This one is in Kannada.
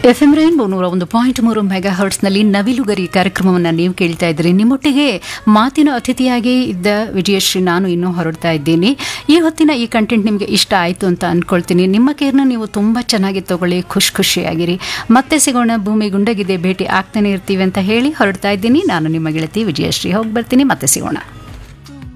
FM ರೈನ್ಬೋ 101.3 ಮೆಗಾ ಹರ್ಟ್ಸ್ನಲ್ಲಿ ನವಿಲುಗರಿ ಕಾರ್ಯಕ್ರಮವನ್ನು ನೀವು ಕೇಳ್ತಾ ಇದ್ರಿ. ನಿಮ್ಮೊಟ್ಟಿಗೆ ಮಾತಿನ ಅತಿಥಿಯಾಗಿ ಇದ್ದ ವಿಜಯಶ್ರೀ. ನಾನು ಇನ್ನೂ ಹೊರಡ್ತಾ ಇದ್ದೀನಿ. ಈ ಹೊತ್ತಿನ ಈ ಕಂಟೆಂಟ್ ನಿಮಗೆ ಇಷ್ಟ ಆಯಿತು ಅಂತ ಅಂದ್ಕೊಳ್ತೀನಿ. ನಿಮ್ಮ ಕೇರ್ನ ನೀವು ತುಂಬ ಚೆನ್ನಾಗಿ ತಗೊಳ್ಳಿ, ಖುಷಿಯಾಗಿರಿ. ಮತ್ತೆ ಸಿಗೋಣ, ಭೂಮಿ ಗುಂಡಗಿದೆ, ಭೇಟಿ ಆಗ್ತಾನೆ ಇರ್ತೀವಿ ಅಂತ ಹೇಳಿ ಹೊರಡ್ತಾ ಇದ್ದೀನಿ. ನಾನು ನಿಮ್ಮ ಗೆಳತಿ ವಿಜಯಶ್ರೀ. ಹೋಗಿ ಬರ್ತೀನಿ, ಮತ್ತೆ ಸಿಗೋಣ.